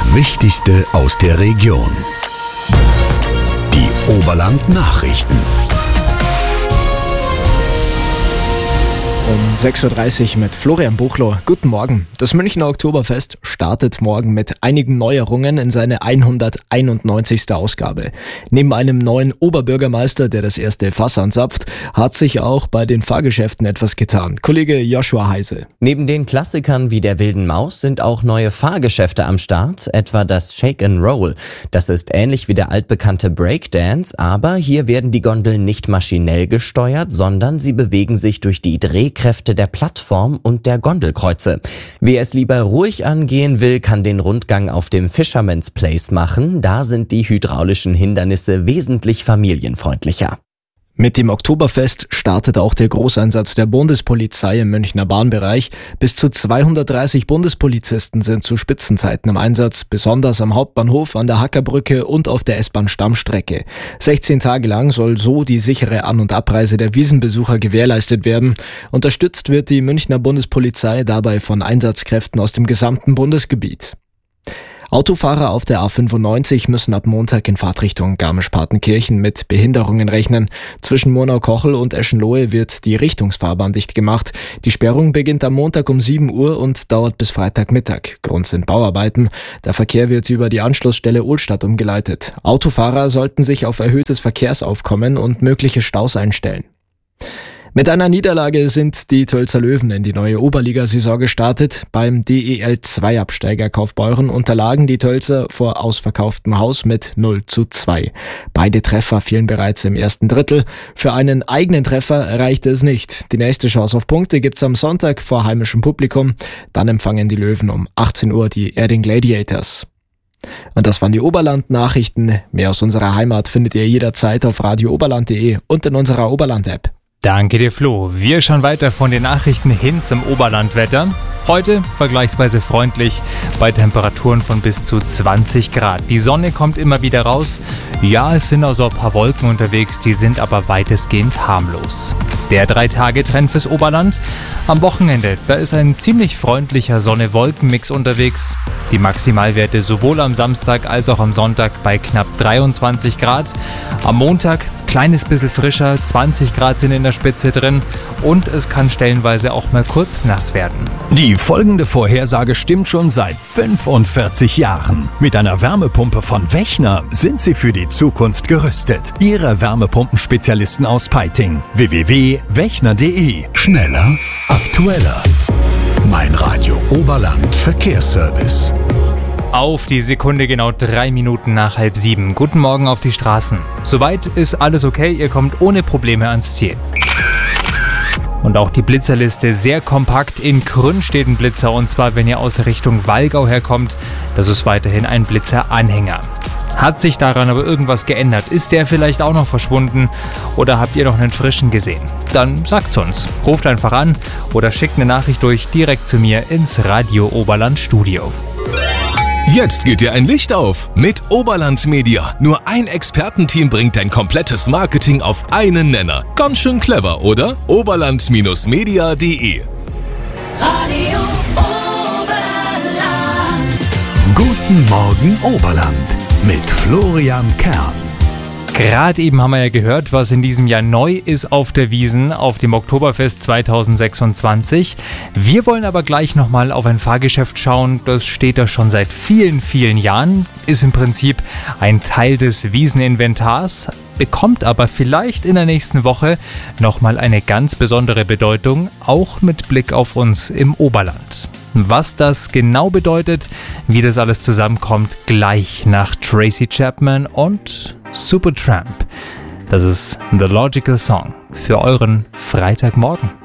Wichtigste aus der Region. Die Oberland-Nachrichten. Um 6.30 Uhr mit Florian Buchloh. Guten Morgen. Das Münchner Oktoberfest startet morgen mit einigen Neuerungen in seine 191. Ausgabe. Neben einem neuen Oberbürgermeister, der das erste Fass anzapft, hat sich auch bei den Fahrgeschäften etwas getan. Kollege Joshua Heise. Neben den Klassikern wie der Wilden Maus sind auch neue Fahrgeschäfte am Start, etwa das Shake and Roll. Das ist ähnlich wie der altbekannte Breakdance, aber hier werden die Gondeln nicht maschinell gesteuert, sondern sie bewegen sich durch die Drehkräfte der Plattform und der Gondelkreuze. Wer es lieber ruhig angehen will, kann den Rundgang auf dem Fisherman's Place machen. Da sind die hydraulischen Hindernisse wesentlich familienfreundlicher. Mit dem Oktoberfest startet auch der Großeinsatz der Bundespolizei im Münchner Bahnbereich. Bis zu 230 Bundespolizisten sind zu Spitzenzeiten im Einsatz, besonders am Hauptbahnhof, an der Hackerbrücke und auf der S-Bahn-Stammstrecke. 16 Tage lang soll so die sichere An- und Abreise der Wiesenbesucher gewährleistet werden. Unterstützt wird die Münchner Bundespolizei dabei von Einsatzkräften aus dem gesamten Bundesgebiet. Autofahrer auf der A95 müssen ab Montag in Fahrtrichtung Garmisch-Partenkirchen mit Behinderungen rechnen. Zwischen Murnau-Kochel und Eschenlohe wird die Richtungsfahrbahn dicht gemacht. Die Sperrung beginnt am Montag um 7 Uhr und dauert bis Freitagmittag. Grund sind Bauarbeiten. Der Verkehr wird über die Anschlussstelle Ohlstadt umgeleitet. Autofahrer sollten sich auf erhöhtes Verkehrsaufkommen und mögliche Staus einstellen. Mit einer Niederlage sind die Tölzer Löwen in die neue Oberligasaison gestartet. Beim DEL-2-Absteiger Kaufbeuren unterlagen die Tölzer vor ausverkauftem Haus mit 0:2. Beide Treffer fielen bereits im ersten Drittel. Für einen eigenen Treffer reichte es nicht. Die nächste Chance auf Punkte gibt's am Sonntag vor heimischem Publikum. Dann empfangen die Löwen um 18 Uhr die Erding Gladiators. Und das waren die Oberland-Nachrichten. Mehr aus unserer Heimat findet ihr jederzeit auf radiooberland.de und in unserer Oberland-App. Danke dir, Flo. Wir schauen weiter von den Nachrichten hin zum Oberlandwetter. Heute vergleichsweise freundlich bei Temperaturen von bis zu 20 Grad. Die Sonne kommt immer wieder raus. Ja, es sind auch so ein paar Wolken unterwegs, die sind aber weitestgehend harmlos. Der 3-Tage-Trend fürs Oberland. Am Wochenende, da ist ein ziemlich freundlicher Sonne-Wolken-Mix unterwegs. Die Maximalwerte sowohl am Samstag als auch am Sonntag bei knapp 23 Grad. Am Montag kleines bisschen frischer, 20 Grad sind in der Spitze drin und es kann stellenweise auch mal kurz nass werden. Die folgende Vorhersage stimmt schon seit 45 Jahren. Mit einer Wärmepumpe von Wechner sind Sie für die Zukunft gerüstet. Ihre Wärmepumpenspezialisten aus Peiting. www.wechner.de. Schneller, aktueller. Mein Radio Oberland Verkehrsservice. Auf die Sekunde genau 3 Minuten nach 6:30. Guten Morgen auf die Straßen. Soweit ist alles okay, ihr kommt ohne Probleme ans Ziel. Und auch die Blitzerliste sehr kompakt. In Krünn steht ein Blitzer und zwar, wenn ihr aus Richtung Wallgau herkommt. Das ist weiterhin ein Blitzeranhänger. Hat sich daran aber irgendwas geändert? Ist der vielleicht auch noch verschwunden? Oder habt ihr noch einen frischen gesehen? Dann sagt's uns. Ruft einfach an oder schickt eine Nachricht durch direkt zu mir ins Radio Oberland Studio. Jetzt geht dir ein Licht auf mit Oberland Media. Nur ein Expertenteam bringt dein komplettes Marketing auf einen Nenner. Ganz schön clever, oder? Oberland-media.de. Radio Oberland. Guten Morgen Oberland mit Florian Kern. Gerade eben haben wir ja gehört, was in diesem Jahr neu ist auf der Wiesn, auf dem Oktoberfest 2026. Wir wollen aber gleich nochmal auf ein Fahrgeschäft schauen. Das steht da schon seit vielen, vielen Jahren. Ist im Prinzip ein Teil des Wiesn-Inventars, bekommt aber vielleicht in der nächsten Woche nochmal eine ganz besondere Bedeutung, auch mit Blick auf uns im Oberland. Was das genau bedeutet, wie das alles zusammenkommt, gleich nach Tracy Chapman und Supertramp. Das ist The Logical Song für euren Freitagmorgen.